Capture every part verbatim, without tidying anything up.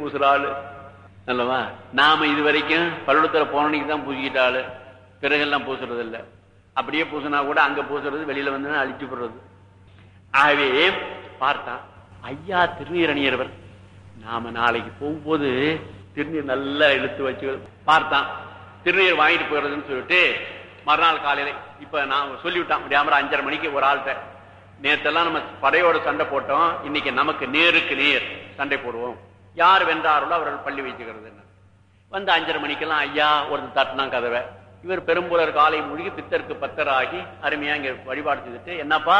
பூசுறாள் அல்லவா. நாம இது வரைக்கும் பள்ளிக்கூடத்துல போனனைக்கு தான் பூசிக்கிட்டாள், பிறகெல்லாம் பூசுறது இல்லை. அப்படியே பூசினா கூட அங்க பூசுறது, வெளியில வந்து அழிச்சு போடுறது. ஆகவே பார்த்தான் ஐயா திருநீரணியர்வர். நாம நாளைக்கு போகும்போது திருநீர் நல்லா இழுத்து வச்சு பார்த்தான். திருநீர் வாங்கிட்டு போயிடுறதுன்னு சொல்லிட்டு மறுநாள் காலையில இப்ப நான் சொல்லிவிட்டான் முடியாம அஞ்சரை மணிக்கு ஒரு ஆள்கிட்ட, நேற்றெல்லாம் நம்ம படையோட சண்டை போட்டோம், இன்னைக்கு நமக்கு நேருக்கு நேர் சண்டை போடுவோம், யார் வென்றார்களோ அவர்கள் பள்ளி வச்சுக்கிறது. வந்து அஞ்சரை மணிக்கெல்லாம் ஐயா ஒருத்தர் தட்டினா கதவை. இவர் பெரும்புலர் காலை மூழ்கி பித்தருக்கு பத்தராகி அருமையா இங்க வழிபாடு செய்துட்டு, என்னப்பா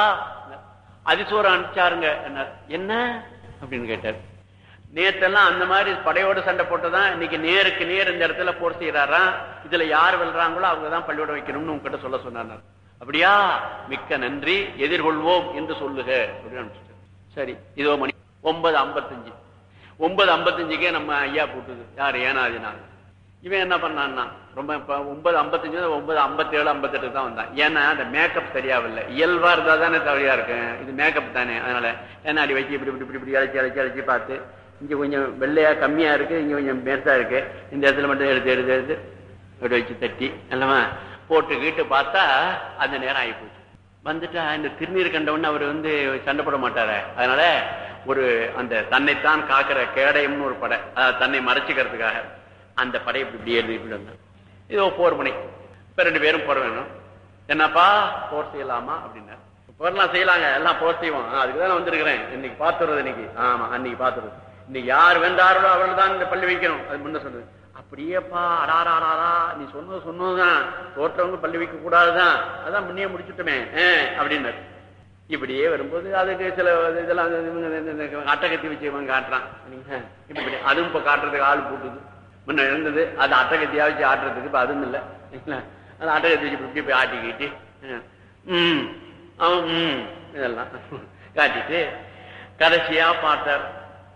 அதிசோரம் அனுப்பிச்சாருங்க என்ன என்ன அப்படின்னு கேட்டார். நேத்தெல்லாம் அந்த மாதிரி படையோட சண்டை போட்டுதான் இன்னைக்கு நேருக்கு நேர் இந்த இடத்துல போர் செய்யறாரா, இதுல யார் வெல்றாங்களோ அவங்கதான் பள்ளியோட வைக்கணும்னு உங்ககிட்ட சொல்ல சொன்னார். அப்படியா, மிக்க நன்றி, எதிர்கொள்வோம் என்று சொல்லுக அப்படின்னு. சரி, இதோ மணி ஒன்பது ஐம்பத்தஞ்சு ஒன்பது ஐம்பத்தஞ்சுக்கே நம்ம ஐயா போட்டுது. யார்? ஏனாதினார். இவன் என்ன பண்ணான்னா ரொம்ப இப்ப ஒன்பது ஐம்பத்தஞ்சு ஒன்பது ஐம்பத்தி ஏழு ஐம்பத்தி எட்டு தான் வந்தான். ஏன்னா அந்த மேக்கப் சரியாவில்லை, இயல்பா இருந்தா தானே தவறியா இருக்கு, இது மேக்கப் தானே. அதனால ஏன்னா அடி வச்சு இப்படி இப்படி இப்படி அழைச்சி அழைச்சி அழைச்சி பார்த்து இங்க கொஞ்சம் வெள்ளையா கம்மியா இருக்கு, இங்க கொஞ்சம் பெருசா இருக்கு, இந்த இடத்துல மட்டும் எடுத்து எடுத்து எடுத்து அப்படி வச்சு தட்டி அல்லவா போட்டுக்கிட்டு பார்த்தா அந்த நேரம் ஆகி போச்சு. வந்துட்டா இந்த திருநீர் கண்டவன்னு அவர் வந்து சண்டை போட மாட்டாரு. அதனால ஒரு அந்த தன்னைத்தான் காக்கிற கேடயம்னு ஒரு படை, அதாவது தன்னை மறைச்சிக்கிறதுக்காக அந்த படை இப்படி இப்படி எழுதிட்டு வந்தாங்க. இதோ போர் மணி, இப்ப ரெண்டு பேரும் போற வேணும். என்னப்பா போர் செய்யலாமா அப்படின்னா, போர்லாம் செய்யலாங்க, எல்லாம் போர் செய்வோம், அதுக்குதான் வந்திருக்கிறேன், இன்னைக்கு பாத்துறது. இன்னைக்கு ஆமா அன்னைக்கு பாத்துறது, இன்னைக்கு யார் வென்றார்களோ அவர்கள் தான் இந்த பள்ளி வைக்கணும். அது முன்ன சொன்னது. அப்படியேப்பா அடாராடாரா நீ சொன்னது சொன்னதுதான், தோற்றவங்க பள்ளி வைக்க கூடாதுதான், அதான் முன்னே முடிச்சுட்டோமே அப்படின்னாரு. இப்படியே வரும்போது அதுக்கு சில இதெல்லாம் அட்டகத்தி வச்சு காட்டுறான். இப்படி அதுவும் இப்ப காட்டுறதுக்கு ஆள் போட்டுது. முன்ன இருந்தது அது அட்டகத்தியா வச்சு ஆட்டுறதுக்கு இப்ப அதுவும் இல்லை. அது அட்டகத்தி வச்சு இப்படி போய் ஆட்டிக்கிட்டு உம் அவன் உம் இதெல்லாம் காட்டிட்டு கடைசியா பார்த்தார்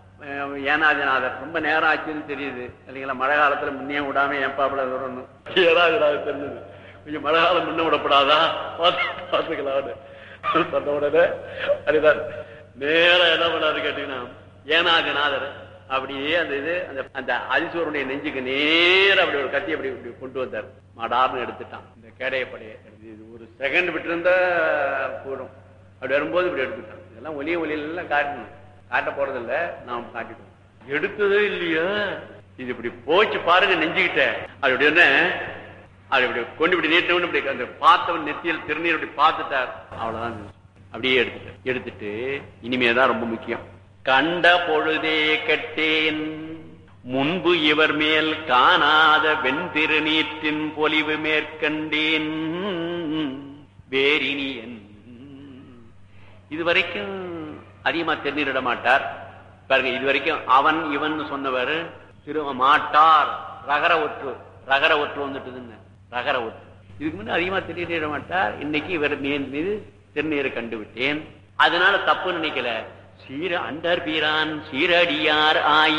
ஏனாதிநாதர். ரொம்ப நேரம் ஆச்சுன்னு தெரியுது இல்லைங்களா, மழை காலத்துல முன்னே விடாம என் பாப்பல வரணும். ஏனாதிநாதர் தெரிஞ்சது கொஞ்சம் மழை காலம் முன்ன விடப்படாதா பார்த்துக்கலாம்னு சொன்ன உடனே அதுதான் நேரம் என்ன பண்ணாரு கேட்டீங்கன்னா, ஏனாதிநாதர் அப்படியே அந்த இது அந்த அந்த அதிசோருடைய நெஞ்சுக்கு நேரம் அப்படி ஒரு கத்தி அப்படி இப்படி கொண்டு வந்தார். மாடார்னு எடுத்துட்டான் இந்த கேடையப்படைய. இது ஒரு செகண்ட் விட்டு இருந்தா போடும், அப்படி வரும்போது இப்படி எடுத்துட்டான். இதெல்லாம் ஒலிய ஒலியில எல்லாம் காட்டணும், காட்ட போறது இல்ல, நாம் காட்டிட்டோம். எடுத்ததே இல்லையா, இது இப்படி போச்சு பாருங்க நெஞ்சுக்கிட்ட. அப்படி என்ன அது இப்படி கொண்டு இப்படி நீட்டவன் இப்படி அந்த பார்த்தவன் நெத்தியில் திருநீர் அப்படி பார்த்துட்டார். அவ்வளவுதான், அப்படியே எடுத்துட்டார். எடுத்துட்டு இனிமேதான் ரொம்ப முக்கியம். கண்ட பொழுதே கெட்டேன் முன்பு இவர் மேல் காணாத வெண்திருநீற்றின் பொலிவு மேற்கண்டேன் வேரினியன். இதுவரைக்கும் அதிகமா திருநீரிட மாட்டார் பாருங்க. இதுவரைக்கும் அவன் இவன் சொன்னவர் திரும்ப மாட்டார். ரகர ஒற்று ரகர ஒற்று வந்துட்டுதுன்னு ரகர ஒற்று. இதுக்கு முன்ன அதிகமா திருநீரிட மாட்டார். இன்னைக்கு இவர் மீது திருநீரை கண்டுவிட்டேன், அதனால தப்பு நினைக்கல. சீர அண்டர் பீரான் சீரடியார்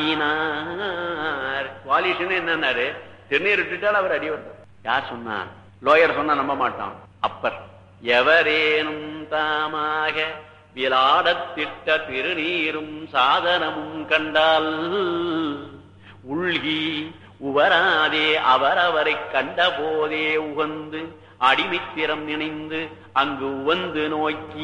ஆயினார். குவாலிஷன் என்னன்னாரு, திருநீர் விட்டுட்டால் அவர் அடி வந்தார். யார் சொன்னா? லோயர் சொன்னா நம்ப மாட்டான். அப்பர் எவரேனும் தாமாக விளாடத்திட்ட திருநீரும் சாதனமும் கண்டால் உள்கி உவராதே அவரவரை கண்ட போதே உகந்து அடிமித்திரம் நினைந்து அங்கு உவந்து நோக்கி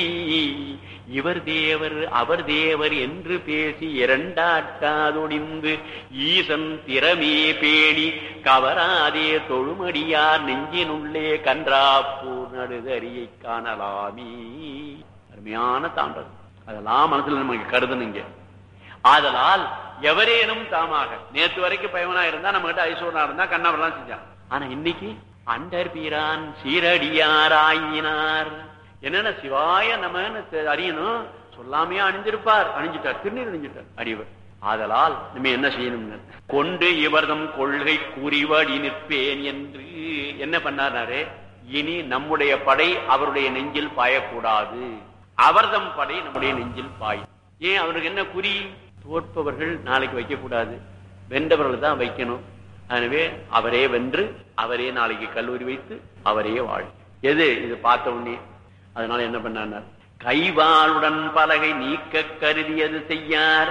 இவர் தேவர் அவர் தேவர் என்று பேசி இரண்டாட்டாதொடிந்து ஈசன் திறமே பேணி கவராதே தொழுமடியார் நெஞ்சினுள்ளே கன்றாப்பூர் நடுதறியை காணலாமே. அருமையான தாண்டது. அதெல்லாம் மனசுல நமக்கு கருதுனுங்க. ஆதலால் எவரேனும் தாமாக, நேற்று வரைக்கும் பயவனா இருந்தா நம்ம கிட்ட ஐசோனா இருந்தா கண்ணாவெல்லாம் செஞ்சான். ஆனா இன்னைக்கு அண்டர் பீரான் சீரடியாராயினார். என்னன்னா சிவாய நம்ம அறியணும், சொல்லாமையா அணிஞ்சிருப்பார், அணிஞ்சிட்டார், திருநீர் அணிஞ்சிட்டார் அடிவர். ஆதலால் நம்ம என்ன செய்யணும், கொண்டு இவர்தம் கொள்கை கூறிவாடி நிற்பேன் என்று என்ன பண்ணாரு. இனி நம்முடைய படை அவருடைய நெஞ்சில் பாயக்கூடாது, அவர்தம் படை நம்முடைய நெஞ்சில் பாய். ஏன் அவருக்கு என்ன குறி? தோற்பவர்கள் நாளைக்கு வைக்க கூடாது, வென்றவர்கள் தான் வைக்கணும். எனவே அவரே வென்று அவரே நாளைக்கு கல்லூரி வைத்து அவரே வாழ். எது இது பார்த்த உடனே அதனால என்ன பண்ணார், கைவாளுடன் பலகை நீக்க கருதியது செய்யார்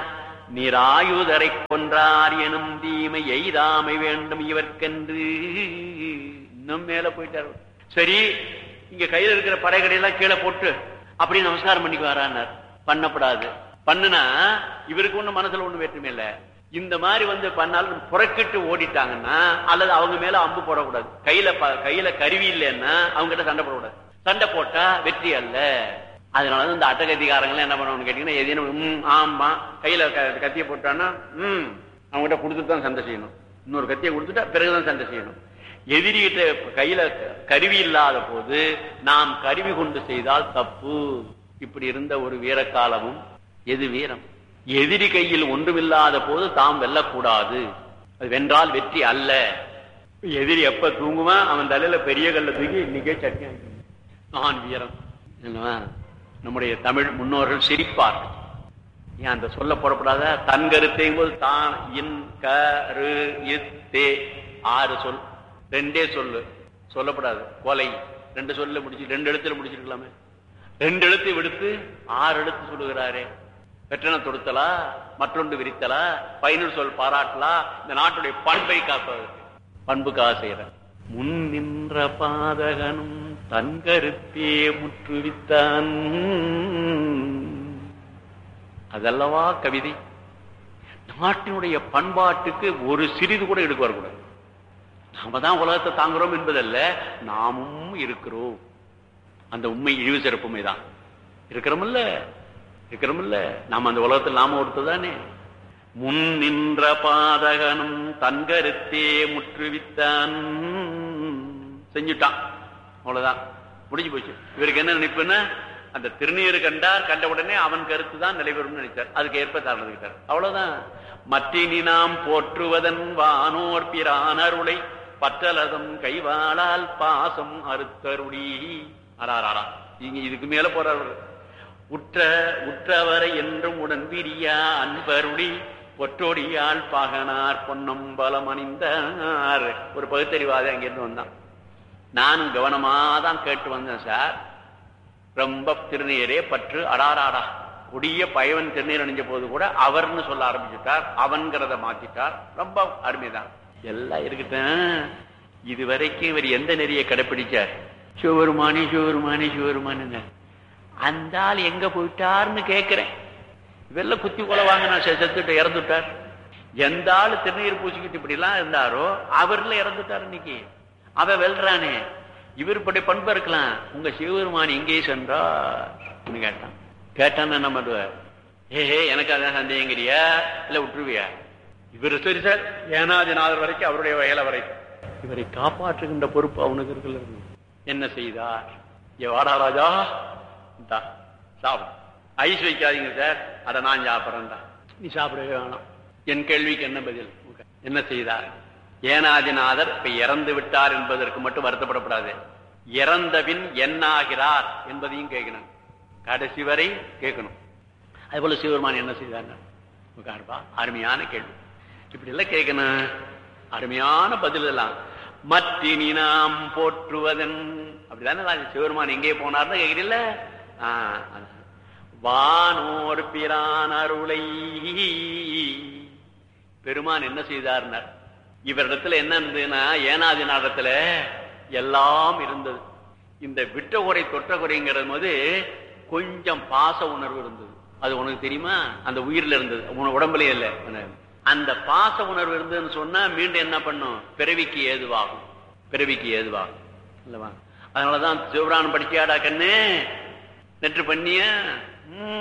நீராயுதரை கொன்றார் எனும் தீமை எய்தாமை வேண்டும் இவர்க்கென்று. இன்னும் மேல போயிட்டார். சரி, இங்க கையில இருக்கிற படைகடையெல்லாம் கீழே போட்டு அப்படி நமஸ்காரம் பண்ணிக்கு வரானார். பண்ணப்படாது. பண்ணுனா இவருக்கு ஒண்ணு மனசுல ஒண்ணு வேற்றுமே இல்ல. இந்த மாதிரி வந்து பண்ணாலும் புறக்கிட்டு ஓடிட்டாங்கன்னா அல்லது அவங்க மேல அம்பு போடக்கூடாது. கையில கையில கருவி இல்லைன்னா அவங்க கிட்ட சண்டை போடக்கூடாது. சண்டை போட்டா வெற்றி அல்ல. அதனால இந்த அட்டகதிகாரங்கள் என்ன பண்ணணும்னு கேட்டீங்கன்னா, எதையும் ஆமா கையில கத்தியை போட்டான்னா உம் அவங்ககிட்ட கொடுத்துட்டு தான் சண்டை செய்யணும். இன்னொரு கத்தியை கொடுத்துட்டா பிறகுதான் சண்டை செய்யணும். எதிரிகிட்ட கையில கருவி இல்லாத போது நாம் கருவி கொண்டு செய்தால் தப்பு. இப்படி இருந்த ஒரு வீர காலமும் எது வீரம்? எதிரி கையில் ஒன்றுமில்லாத போது தாம் வெல்லக்கூடாது. அது வென்றால் வெற்றி அல்ல. எதிரி எப்ப தூங்குவான் அவன் தலையில பெரிய கல்ல தூக்கி இன்னைக்கே சட்னி நான் வீரம். நம்முடைய தமிழ் முன்னோர்கள் சிரிப்பார். ஏன் அந்த சொல்ல போடப்படாத? தன் கருத்தையும் போது தான் இன் கரு இத்தே ஆறு சொல், ரெண்டே சொல்லு சொல்லப்படாது. கொலை ரெண்டு சொல்ல முடிச்சு ரெண்டு எழுத்துல முடிச்சிருக்கலாமே. ரெண்டு எழுத்தை விடுத்து ஆறு எழுத்து சொல்லுகிறாரே. வெற்றன தொடுத்தலா, மற்றொன்று விரித்தலா, பயனுள் சொல் பாராட்டலா, இந்த நாட்டுடைய பண்பை காப்பதற்கு பண்புக்காக செய்யற. முன் நின்ற பாதகனும் தன் கருத்தே முற்றுவித்தான். அதல்லவா கவிதை. நாட்டினுடைய பண்பாட்டுக்கு ஒரு சிறிது கூட எடுக்க வரக்கூடாது. நாம தான் உலகத்தை தாங்குறோம் என்பதல்ல, நாமும் இருக்கிறோம். அந்த உண்மை இழிவு சிறப்புமை தான். இருக்கிறோம்ல இருக்கிறோம்ல நாம அந்த உலகத்தில் நாம ஒருத்ததானே. முன் நின்ற பாதகனும் தன் கருத்தே முற்றுவித்தான். செஞ்சுட்டான், அவ்வளவுதான், முடிஞ்சு போச்சு. இவருக்கு என்ன நினைப்புன்னா, அந்த திருநீர் கண்டார், கண்ட உடனே அவன் கருத்து தான் நிலைபெறும் நினைச்சார். அதுக்கு ஏற்ப நடந்துகிட்டார், அவ்வளவுதான். மற்றினி நாம் போற்றுவதன் வானோர் பிரான் அருளை பற்றலதம் கைவாளால் பாசம் அறுத்தருளி. அடாராடா, இங்க இதுக்கு மேல போறார். உற்ற உற்றவரை என்றும் உடன் பிரியா அன்பருளி பொற்றோடியால் பாகனார் பொன்னம்பலம் அணிந்தார். ஒரு பகுத்தறிவாதி அங்கிருந்து வந்தான். நானும் கவனமாதான் கேட்டு வந்தேன் சார். ரொம்ப திருநீரே பற்று. அடாராடா, கொடிய பயவன் திருநீர் அணிஞ்ச போது கூட அவர்னு சொல்ல ஆரம்பிச்சுட்டார். அவன்கிறத மாத்திட்டார். ரொம்ப அருமைதான். எல்லாம் இருக்கட்டும். இதுவரைக்கும் இவர் எந்த நெறியை கடைப்பிடிச்சார்? சிவருமானி சிவருமானி சிவருமானி. அந்த ஆள் எங்க போயிட்டார்னு கேட்கிறேன். வெள்ள குத்தி கொலை வாங்கினா செத்துட்டு இறந்துட்டார். எந்த ஆள் திருநீர் பூச்சிக்கிட்டு இப்படி எல்லாம் இருந்தாரோ அவர்ல இறந்துட்டார். இன்னைக்கு அவ வெல்றானே. இவர் இப்படி பண்பு இருக்கலாம். உங்க சிவபெருமான் எங்கே சென்றார் கேட்டான். கேட்டான்னு என்ன பண்ணுவார்? ஏஹே, எனக்கு அதான் சந்தேகங்கிறியா இல்ல விட்டுருவியா? இவர் சரி சார், ஏனாதிநாதர் வரைக்கும் அவருடைய வயல வரைக்கும் இவரை காப்பாற்றுகின்ற பொறுப்பு அவனுக்கு இருக்குல்ல. என்ன செய்தார்? வாடா ராஜா, சாப்பிடு. ஐஸ் வைக்காதீங்க சார். அட நான் சாப்பிட்றேன்டா. நீ சாப்பிடவே வேணாம். என் கேள்விக்கு என்ன பதில்? என்ன செய்தார்? ஏனாதிநாதர் இப்ப இறந்து விட்டார் என்பதற்கு மட்டும் வருத்தப்படப்படாது. இறந்தபின் என்னாகிறார் என்பதையும் கேட்கணும். கடைசி வரை கேட்கணும். அது போல சிவபெருமான் என்ன செய்தார்? அருமையான கேள்வி. இப்படி எல்லாம் கேட்கணும். அருமையான பதில் எல்லாம். மற்றினி நாம் போற்றுவதன் அப்படிதானே சிவபெருமான் எங்கே போனார்னு கேட்கிறீல்ல. வானோர் பிரான் அருளை பெருமான் என்ன செய்தார்னார்? இவரிடத்துல என்ன இருந்ததுன்னா, ஏனாதி நாடத்துல எல்லாம் இருந்தது. இந்த விட்ட குறை தொற்ற குறைங்கிற போது கொஞ்சம் பாச உணர்வு இருந்தது. அது உனக்கு தெரியுமா? அந்த உயிர்ல இருந்தது, உடம்புலயே இல்ல. அந்த பாச உணர்வு இருந்ததுன்னு சொன்னா மீண்டும் என்ன பண்ணும்? பிறவிக்கு ஏதுவாகும். பிறவிக்கு ஏதுவாகும் இல்லவா? அதனாலதான் சிவபுராணம் படிச்சியாடா கண்ணு நெற்று பண்ணிய